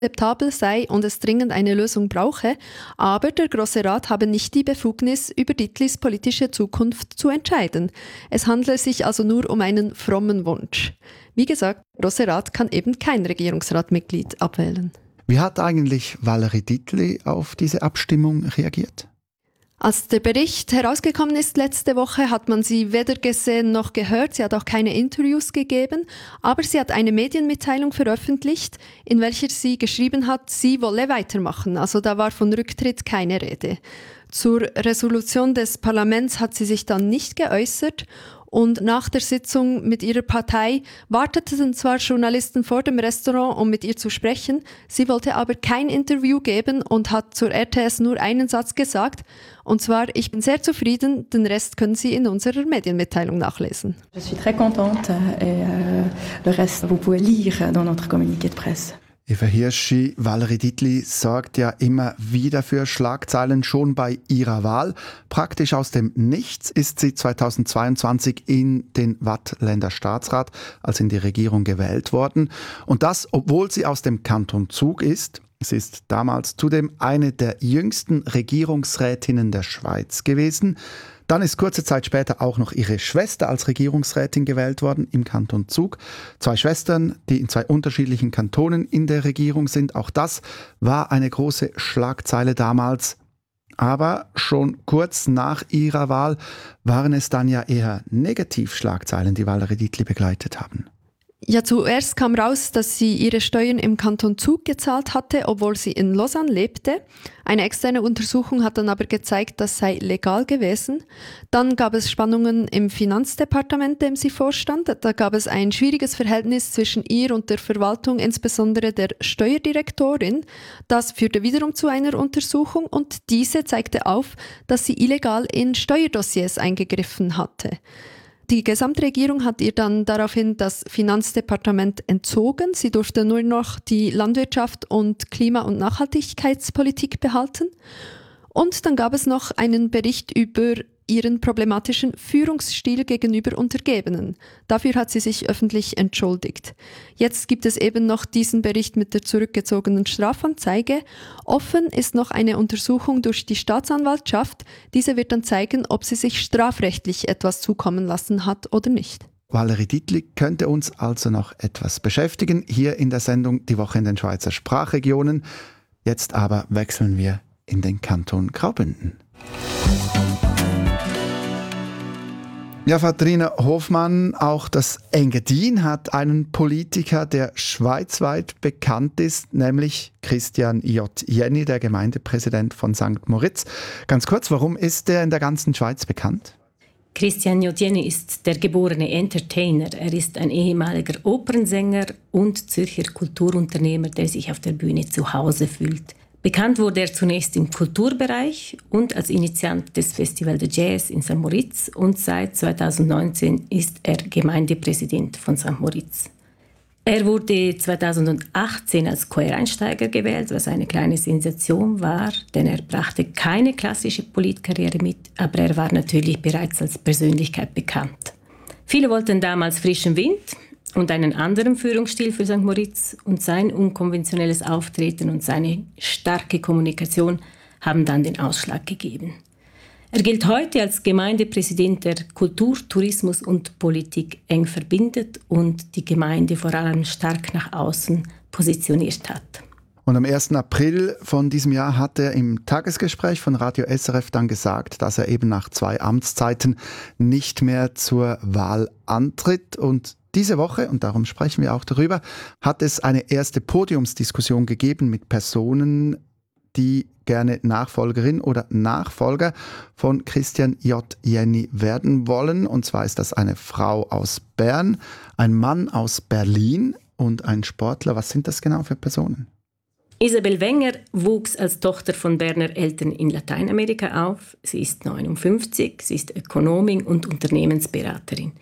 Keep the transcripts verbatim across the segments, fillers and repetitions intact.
akzeptabel sei und es dringend eine Lösung brauche, aber der Grosse Rat habe nicht die Befugnis, über Dietlis politische Zukunft zu entscheiden. Es handle sich also nur um einen frommen Wunsch. Wie gesagt, der Grosse Rat kann eben kein Regierungsratmitglied abwählen. Wie hat eigentlich Valérie Dietli auf diese Abstimmung reagiert? Als der Bericht herausgekommen ist letzte Woche, hat man sie weder gesehen noch gehört. Sie hat auch keine Interviews gegeben, aber sie hat eine Medienmitteilung veröffentlicht, in welcher sie geschrieben hat, sie wolle weitermachen. Also da war von Rücktritt keine Rede. Zur Resolution des Parlaments hat sie sich dann nicht geäußert. Und nach der Sitzung mit ihrer Partei warteten zwar Journalisten vor dem Restaurant, um mit ihr zu sprechen, sie wollte aber kein Interview geben und hat zur R T S nur einen Satz gesagt, und zwar: Ich bin sehr zufrieden, den Rest können Sie in unserer Medienmitteilung nachlesen. Je suis très contente et euh, le reste vous pouvez lire dans notre communiqué de presse. Eva Hirschi, Valérie Dietli sorgt ja immer wieder für Schlagzeilen schon bei ihrer Wahl. Praktisch aus dem Nichts ist sie zweitausendzweiundzwanzig in den Waadtländer Staatsrat, also in die Regierung, gewählt worden. Und das, obwohl sie aus dem Kanton Zug ist. Sie ist damals zudem eine der jüngsten Regierungsrätinnen der Schweiz gewesen. Dann ist kurze Zeit später auch noch ihre Schwester als Regierungsrätin gewählt worden im Kanton Zug. Zwei Schwestern, die in zwei unterschiedlichen Kantonen in der Regierung sind. Auch das war eine große Schlagzeile damals. Aber schon kurz nach ihrer Wahl waren es dann ja eher Negativschlagzeilen, die Valérie Dietli begleitet haben. Ja, zuerst kam raus, dass sie ihre Steuern im Kanton Zug gezahlt hatte, obwohl sie in Lausanne lebte. Eine externe Untersuchung hat dann aber gezeigt, das sei legal gewesen. Dann gab es Spannungen im Finanzdepartement, dem sie vorstand. Da gab es ein schwieriges Verhältnis zwischen ihr und der Verwaltung, insbesondere der Steuerdirektorin. Das führte wiederum zu einer Untersuchung und diese zeigte auf, dass sie illegal in Steuerdossiers eingegriffen hatte. Die Gesamtregierung hat ihr dann daraufhin das Finanzdepartement entzogen. Sie durfte nur noch die Landwirtschaft und Klima- und Nachhaltigkeitspolitik behalten. Und dann gab es noch einen Bericht über ihren problematischen Führungsstil gegenüber Untergebenen. Dafür hat sie sich öffentlich entschuldigt. Jetzt gibt es eben noch diesen Bericht mit der zurückgezogenen Strafanzeige. Offen ist noch eine Untersuchung durch die Staatsanwaltschaft. Diese wird dann zeigen, ob sie sich strafrechtlich etwas zukommen lassen hat oder nicht. Valérie Dietli könnte uns also noch etwas beschäftigen, hier in der Sendung Die Woche in den Schweizer Sprachregionen. Jetzt aber wechseln wir in den Kanton Graubünden. Ja, Katharina Hofmann, auch das Engadin hat einen Politiker, der schweizweit bekannt ist, nämlich Christian J. Jenny, der Gemeindepräsident von Sankt Moritz. Ganz kurz, warum ist der in der ganzen Schweiz bekannt? Christian J. Jenny ist der geborene Entertainer. Er ist ein ehemaliger Opernsänger und Zürcher Kulturunternehmer, der sich auf der Bühne zu Hause fühlt. Bekannt wurde er zunächst im Kulturbereich und als Initiant des Festival de Jazz in Sankt Moritz und seit zweitausendneunzehn ist er Gemeindepräsident von Sankt Moritz. Er wurde zweitausendachtzehn als Quereinsteiger gewählt, was eine kleine Sensation war, denn er brachte keine klassische Politkarriere mit, aber er war natürlich bereits als Persönlichkeit bekannt. Viele wollten damals frischen Wind und einen anderen Führungsstil für Sankt Moritz, und sein unkonventionelles Auftreten und seine starke Kommunikation haben dann den Ausschlag gegeben. Er gilt heute als Gemeindepräsident, der Kultur, Tourismus und Politik eng verbindet und die Gemeinde vor allem stark nach außen positioniert hat. Und am ersten April von diesem Jahr hat er im Tagesgespräch von Radio S R F dann gesagt, dass er eben nach zwei Amtszeiten nicht mehr zur Wahl antritt. Und diese Woche, und darum sprechen wir auch darüber, hat es eine erste Podiumsdiskussion gegeben mit Personen, die gerne Nachfolgerin oder Nachfolger von Christian J. Jenny werden wollen. Und zwar ist das eine Frau aus Bern, ein Mann aus Berlin und ein Sportler. Was sind das genau für Personen? Isabel Wenger wuchs als Tochter von Berner Eltern in Lateinamerika auf. Sie ist neunundfünfzig, sie ist Ökonomin und Unternehmensberaterin.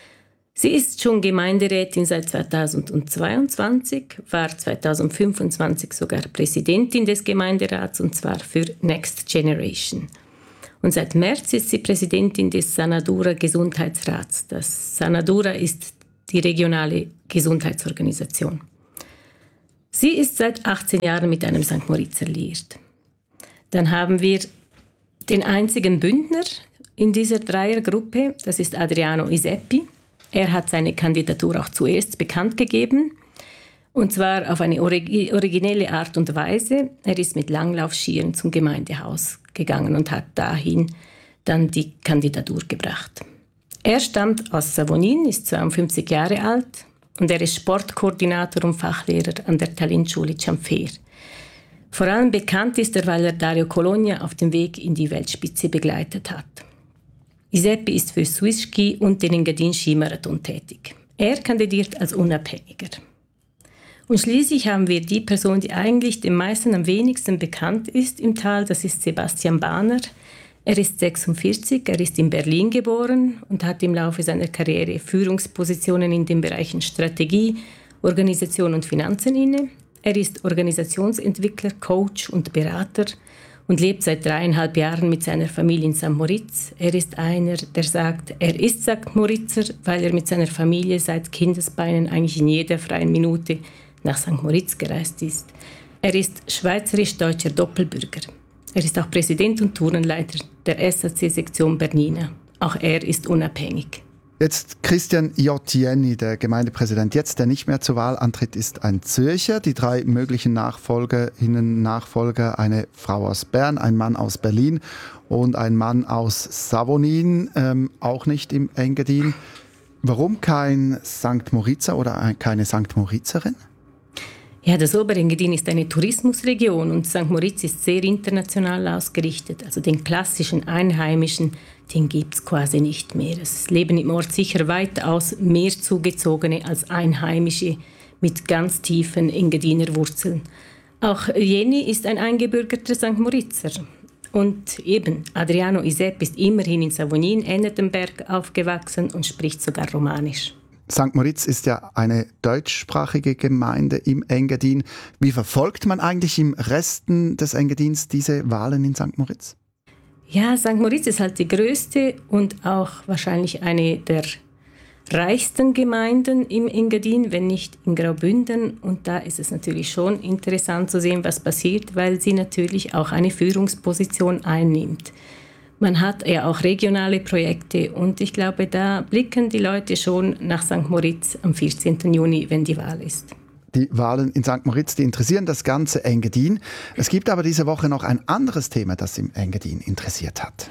Sie ist schon Gemeinderätin seit zweitausendzweiundzwanzig, war zweitausendfünfundzwanzig sogar Präsidentin des Gemeinderats, und zwar für Next Generation. Und seit März ist sie Präsidentin des Sanadura Gesundheitsrats. Das Sanadura ist die regionale Gesundheitsorganisation. Sie ist seit achtzehn Jahren mit einem Sankt Moritzer liiert. Dann haben wir den einzigen Bündner in dieser Dreiergruppe, das ist Adriano Iseppi. Er hat seine Kandidatur auch zuerst bekannt gegeben, und zwar auf eine orig- originelle Art und Weise. Er ist mit Langlaufskiern zum Gemeindehaus gegangen und hat dahin dann die Kandidatur gebracht. Er stammt aus Savonin, ist zweiundfünfzig Jahre alt und er ist Sportkoordinator und Fachlehrer an der Talentschule Cianfer. Vor allem bekannt ist er, weil er Dario Cologna auf dem Weg in die Weltspitze begleitet hat. Iseppi ist für Swiss Ski und den Engadin Skimarathon tätig. Er kandidiert als Unabhängiger. Und schließlich haben wir die Person, die eigentlich den meisten am wenigsten bekannt ist im Tal, das ist Sebastian Bahner. Er ist sechsundvierzig, er ist in Berlin geboren und hat im Laufe seiner Karriere Führungspositionen in den Bereichen Strategie, Organisation und Finanzen inne. Er ist Organisationsentwickler, Coach und Berater und lebt seit dreieinhalb Jahren mit seiner Familie in Sankt Moritz. Er ist einer, der sagt, er ist Sankt Moritzer, weil er mit seiner Familie seit Kindesbeinen eigentlich in jeder freien Minute nach Sankt Moritz gereist ist. Er ist schweizerisch-deutscher Doppelbürger. Er ist auch Präsident und Tourenleiter der S A C-Sektion Bernina. Auch er ist unabhängig. Jetzt Christian Iottieni, der Gemeindepräsident jetzt, der nicht mehr zur Wahl antritt, ist ein Zürcher. Die drei möglichen Nachfolgerinnen, Nachfolger, eine Frau aus Bern, ein Mann aus Berlin und ein Mann aus Savonin, ähm, auch nicht im Engadin. Warum kein Sankt Moritzer oder keine Sankt Moritzerin? Ja, das Oberengadin ist eine Tourismusregion und Sankt Moritz ist sehr international ausgerichtet. Also den klassischen Einheimischen, den gibt es quasi nicht mehr. Es leben im Ort sicher weitaus mehr Zugezogene als Einheimische mit ganz tiefen Engadiner Wurzeln. Auch Jenny ist ein eingebürgerter Sankt Moritzer. Und eben, Adriano Iseppi ist immerhin in Savonin, Ennetenberg, aufgewachsen und spricht sogar Romanisch. Sankt Moritz ist ja eine deutschsprachige Gemeinde im Engadin. Wie verfolgt man eigentlich im Resten des Engadins diese Wahlen in Sankt Moritz? Ja, Sankt Moritz ist halt die größte und auch wahrscheinlich eine der reichsten Gemeinden im Engadin, wenn nicht in Graubünden. Und da ist es natürlich schon interessant zu sehen, was passiert, weil sie natürlich auch eine Führungsposition einnimmt. Man hat ja auch regionale Projekte und ich glaube, da blicken die Leute schon nach Sankt Moritz am vierzehnten Juni, wenn die Wahl ist. Die Wahlen in Sankt Moritz, die interessieren das ganze Engadin. Es gibt aber diese Woche noch ein anderes Thema, das im Engadin interessiert hat.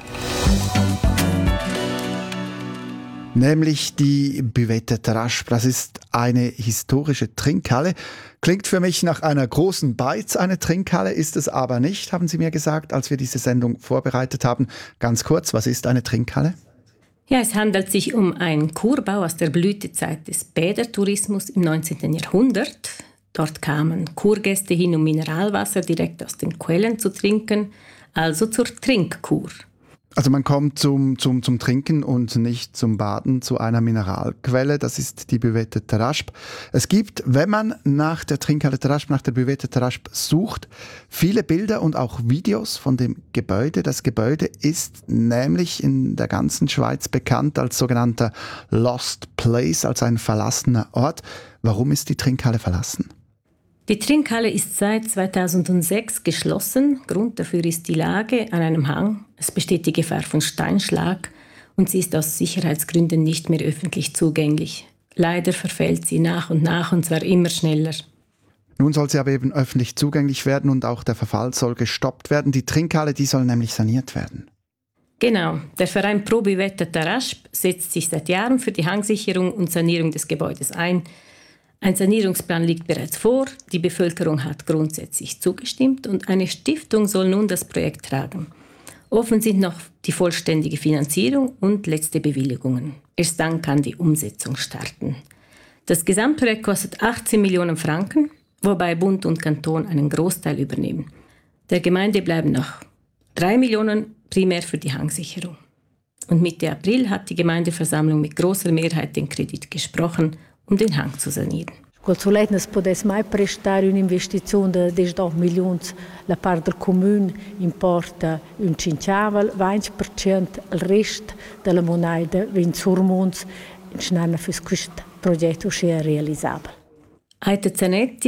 Nämlich die Buvette Tarasp. Das ist eine historische Trinkhalle. Klingt für mich nach einer großen Beiz, eine Trinkhalle, ist es aber nicht, haben Sie mir gesagt, als wir diese Sendung vorbereitet haben. Ganz kurz, was ist eine Trinkhalle? Ja, es handelt sich um einen Kurbau aus der Blütezeit des Bädertourismus im neunzehnten Jahrhundert. Dort kamen Kurgäste hin, um Mineralwasser direkt aus den Quellen zu trinken, also zur Trinkkur. Also man kommt zum, zum, zum Trinken und nicht zum Baden zu einer Mineralquelle. Das ist die Buvette Tarasp. Es gibt, wenn man nach der Trinkhalle Tarasp, nach der Buvette Tarasp sucht, viele Bilder und auch Videos von dem Gebäude. Das Gebäude ist nämlich in der ganzen Schweiz bekannt als sogenannter Lost Place, als ein verlassener Ort. Warum ist die Trinkhalle verlassen? Die Trinkhalle ist seit zweitausendsechs geschlossen. Grund dafür ist die Lage an einem Hang. Es besteht die Gefahr von Steinschlag und sie ist aus Sicherheitsgründen nicht mehr öffentlich zugänglich. Leider verfällt sie nach und nach und zwar immer schneller. Nun soll sie aber eben öffentlich zugänglich werden und auch der Verfall soll gestoppt werden. Die Trinkhalle, die soll nämlich saniert werden. Genau. Der Verein Pro Buvette Tarasp setzt sich seit Jahren für die Hangsicherung und Sanierung des Gebäudes ein. Ein Sanierungsplan liegt bereits vor, die Bevölkerung hat grundsätzlich zugestimmt und eine Stiftung soll nun das Projekt tragen. Offen sind noch die vollständige Finanzierung und letzte Bewilligungen. Erst dann kann die Umsetzung starten. Das Gesamtprojekt kostet achtzehn Millionen Franken, wobei Bund und Kanton einen Großteil übernehmen. Der Gemeinde bleiben noch drei Millionen primär für die Hangsicherung. Und Mitte April hat die Gemeindeversammlung mit großer Mehrheit den Kredit gesprochen, um den Hang zu sanieren. Qual soleit nos pudesse mai prestar un'investizione de diciannove milions, la part del comune importa un cinquavel, venti per cento, il resto della moneta viene surmonts, in schnana für questo progetto sia realisabile. Aita Zanetti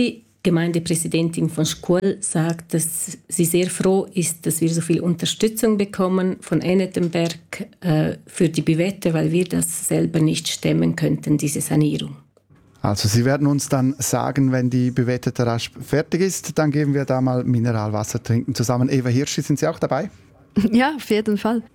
Gemeindepräsidentin von Scuol sagt, dass sie sehr froh ist, dass wir so viel Unterstützung bekommen von Ennetenberg äh, für die Büwette, weil wir das selber nicht stemmen könnten, diese Sanierung. Also Sie werden uns dann sagen, wenn die Büwette rasch fertig ist, dann geben wir da mal Mineralwasser trinken zusammen. Eva Hirschi, sind Sie auch dabei? Ja, auf jeden Fall.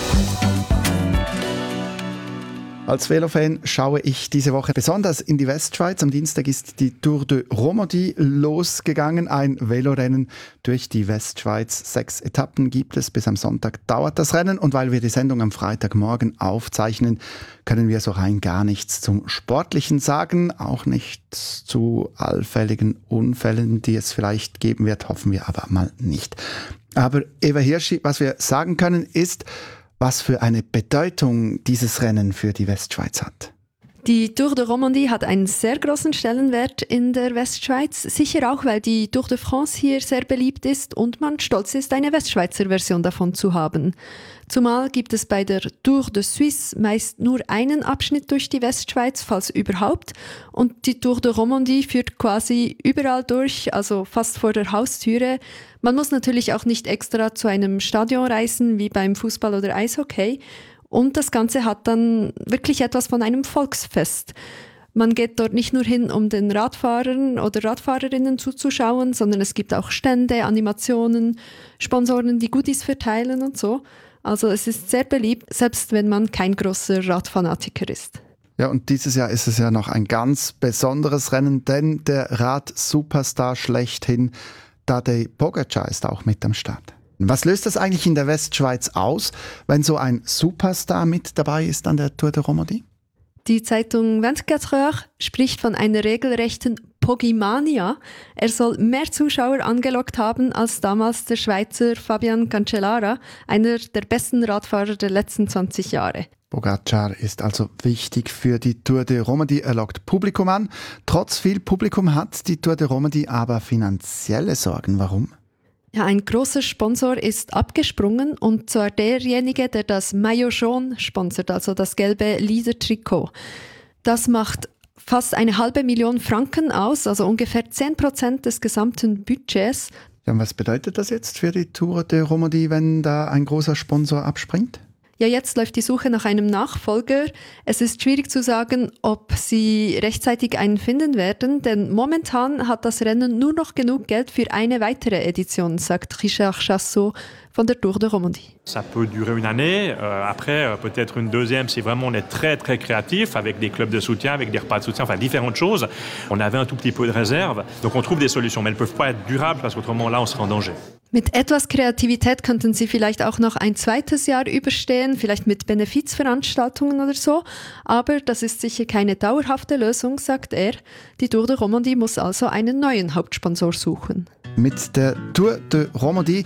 Als Velofan schaue ich diese Woche besonders in die Westschweiz. Am Dienstag ist die Tour de Romandie losgegangen, ein Velorennen durch die Westschweiz. Sechs Etappen gibt es, bis am Sonntag dauert das Rennen. Und weil wir die Sendung am Freitagmorgen aufzeichnen, können wir so rein gar nichts zum Sportlichen sagen, auch nicht zu allfälligen Unfällen, die es vielleicht geben wird, hoffen wir aber mal nicht. Aber Eva Hirschi, was wir sagen können, ist, was für eine Bedeutung dieses Rennen für die Westschweiz hat. Die Tour de Romandie hat einen sehr großen Stellenwert in der Westschweiz. Sicher auch, weil die Tour de France hier sehr beliebt ist und man stolz ist, eine Westschweizer Version davon zu haben. Zumal gibt es bei der Tour de Suisse meist nur einen Abschnitt durch die Westschweiz, falls überhaupt. Und die Tour de Romandie führt quasi überall durch, also fast vor der Haustüre. Man muss natürlich auch nicht extra zu einem Stadion reisen, wie beim Fußball oder Eishockey. Und das Ganze hat dann wirklich etwas von einem Volksfest. Man geht dort nicht nur hin, um den Radfahrern oder Radfahrerinnen zuzuschauen, sondern es gibt auch Stände, Animationen, Sponsoren, die Goodies verteilen und so. Also es ist sehr beliebt, selbst wenn man kein großer Radfanatiker ist. Ja, und dieses Jahr ist es ja noch ein ganz besonderes Rennen, denn der Rad-Superstar schlechthin, Tadej Pogačar, ist auch mit am Start. Was löst das eigentlich in der Westschweiz aus, wenn so ein Superstar mit dabei ist an der Tour de Romandie? Die Zeitung vierundzwanzig Heures spricht von einer regelrechten Pogimania. Er soll mehr Zuschauer angelockt haben als damals der Schweizer Fabian Cancellara, einer der besten Radfahrer der letzten zwanzig Jahre. Pogačar ist also wichtig für die Tour de Romandie. Er lockt Publikum an. Trotz viel Publikum hat die Tour de Romandie aber finanzielle Sorgen. Warum? Ja, ein großer Sponsor ist abgesprungen, und zwar derjenige, der das Maillot jaune sponsert, also das gelbe Leader-Trikot. Das macht fast eine halbe Million Franken aus, also ungefähr zehn Prozent des gesamten Budgets. Ja, und was bedeutet das jetzt für die Tour de Romandie, wenn da ein großer Sponsor abspringt? Ja, jetzt läuft die Suche nach einem Nachfolger. Es ist schwierig zu sagen, ob sie rechtzeitig einen finden werden, denn momentan hat das Rennen nur noch genug Geld für eine weitere Edition, sagt Richard Chassot von der Tour de Romandie. Ça peut durer une année. Euh, après, euh, peut-être une deuxième si vraiment on est très très créatif avec des clubs de soutien, avec des repas de soutien, enfin différentes choses. On avait un tout petit peu de réserve, donc on trouve des solutions, mais elles ne peuvent pas être durables parce qu'autrement là on serait en danger. Mit etwas Kreativität könnten sie vielleicht auch noch ein zweites Jahr überstehen, vielleicht mit Benefizveranstaltungen oder so. Aber das ist sicher keine dauerhafte Lösung, sagt er. Die Tour de Romandie muss also einen neuen Hauptsponsor suchen. Mit der Tour de Romandie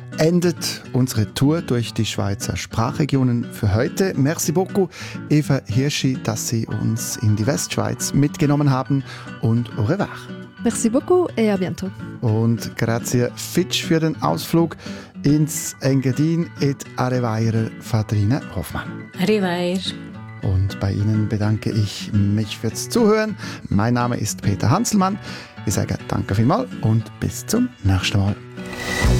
endet unsere Tour durch die Schweizer Sprachregionen für heute. Merci beaucoup, Eva Hirschi, dass Sie uns in die Westschweiz mitgenommen haben, und au revoir. Merci beaucoup et à bientôt. Und grazie Fitch für den Ausflug ins Engadin et Arevaire Fadrina Hoffmann. Arevaire. Und bei Ihnen bedanke ich mich fürs Zuhören. Mein Name ist Peter Hanselmann. Ich sage danke vielmals und bis zum nächsten Mal.